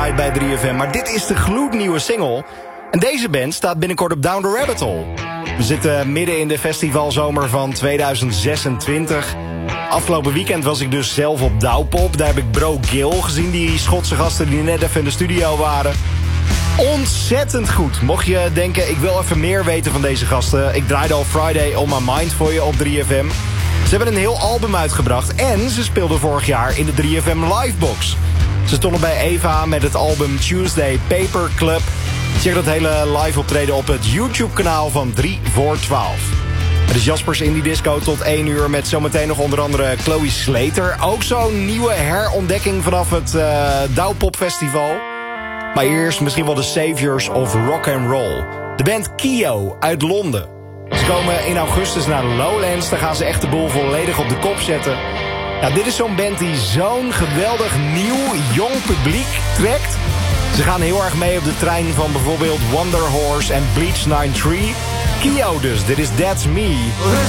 Spotlight bij 3FM. Maar dit is de gloednieuwe single. En deze band staat binnenkort op Down the Rabbit Hole. We zitten midden in de festivalzomer van 2026. Afgelopen weekend was ik dus zelf op Douwpop. Daar heb ik Bro Gill gezien, die Schotse gasten die net even in de studio waren. Ontzettend goed. Mocht je denken, ik wil even meer weten van deze gasten. Ik draaide al Friday on My Mind voor je op 3FM. Ze hebben een heel album uitgebracht en ze speelden vorig jaar in de 3FM Livebox. Ze stonden bij Eva met het album Tuesday Paper Club. Check dat hele live optreden op het YouTube-kanaal van 3 voor 12. Het is Jaspers Indie Disco tot 1 uur met zometeen nog onder andere Chloe Slater. Ook zo'n nieuwe herontdekking vanaf het Douwpop Festival. Maar eerst misschien wel de Saviors of Rock and Roll. De band Kio uit Londen. Ze komen in augustus naar Lowlands. Daar gaan ze echt de boel volledig op de kop zetten. Nou, dit is zo'n band die zo'n geweldig nieuw, jong publiek trekt. Ze gaan heel erg mee op de trein van bijvoorbeeld Wonder Horse en Bleach 93. Kio dus, dit is That's Me.